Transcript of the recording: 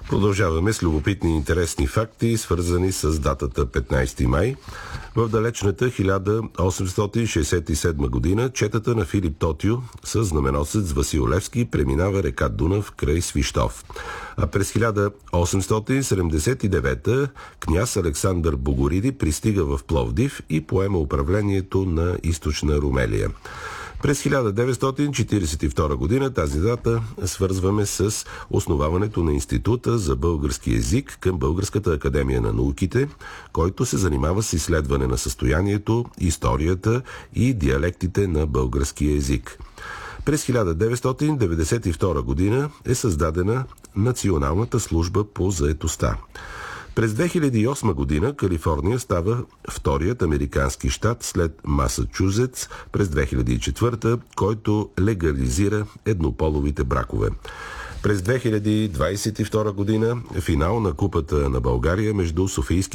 Продължаваме с любопитни и интересни факти, свързани с датата 15 май. В далечната 1867 година четата на Филип Тотю с знаменосец Васил Левски преминава река Дунав край Свищов. А през 1879 княз Александър Богориди пристига в Пловдив и поема управлението на източна Румелия. През 1942 година тази дата свързваме с основаването на Института за български език към Българската академия на науките, който се занимава с изследване на състоянието, историята и диалектите на българския език. През 1992 година е създадена Националната служба по заетостта. През 2008 година Калифорния става вторият американски щат след Масачузетс през 2004, който легализира еднополовите бракове. През 2022 година финал на Купата на България между Софийски